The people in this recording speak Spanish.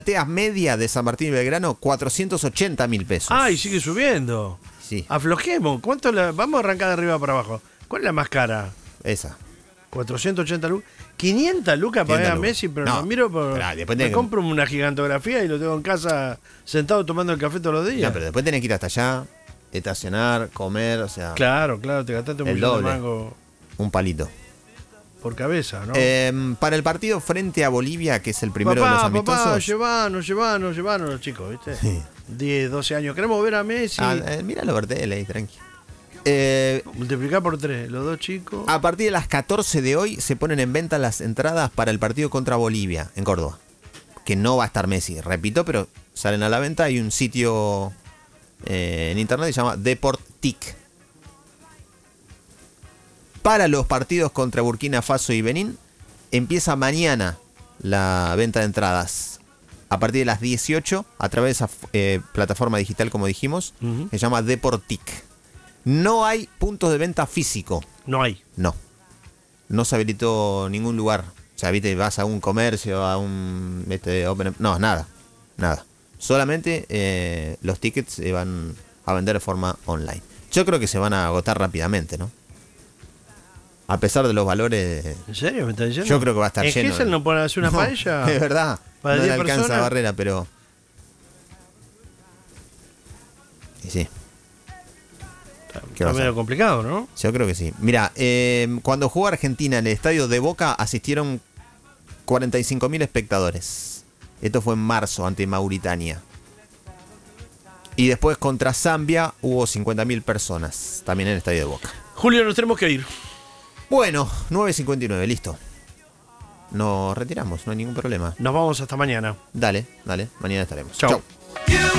platea media de San Martín y Belgrano, 480.000 pesos. Ah, y sigue subiendo. Sí, Aflojemos. Vamos a arrancar de arriba para abajo. ¿Cuál es la más cara? esa. 480 lucas. 500 lucas para ver a 500 Messi, pero no, lo miro por. esperá, después Me tenés que- compro una gigantografía y lo tengo en casa sentado tomando el café todos los días. No, pero después tenés que ir hasta allá, estacionar, comer, o sea, Claro, te gastaste un El millón de doble. mango un palito. por cabeza, ¿no? Para el partido frente a Bolivia, que es el primero de los amistosos. Papá, llevanos los chicos, ¿viste? Sí. 10, 12 años. Queremos ver a Messi. Míralo, Bertel, ahí, tranqui. Multiplicar por 3, los dos chicos. A partir de las 14 de hoy se ponen en venta las entradas para el partido contra Bolivia en Córdoba. Que no va a estar Messi, repito, pero salen a la venta. Hay un sitio en internet que se llama Deportic. Para los partidos contra Burkina Faso y Benín, empieza mañana la venta de entradas. A partir de las 18, a través de esa plataforma digital, como dijimos, Ujú. se llama Deportic. No hay puntos de venta físico. No hay. No se habilitó ningún lugar. O sea, viste, vas a un comercio, a un open. No, nada. Solamente los tickets se van a vender de forma online. Yo creo que se van a agotar rápidamente, ¿no? A pesar de los valores, ¿En serio me estás diciendo? yo creo que va a estar ¿En lleno. Gesell no pueden hacer una paella? Es verdad. ¿Para no le 10 alcanza personas? Barrera, pero. Y sí. ¿Qué va Está a medio ser? complicado, ¿no? Yo creo que sí. Mira, cuando jugó Argentina en el estadio de Boca asistieron 45.000 espectadores. Esto fue en marzo ante Mauritania. Y después contra Zambia hubo 50.000 personas, también en el estadio de Boca. Julio, nos tenemos que ir. Bueno, 9:59, listo. Nos retiramos, no hay ningún problema. Nos vamos hasta mañana. Dale, mañana estaremos. Chau. Chau.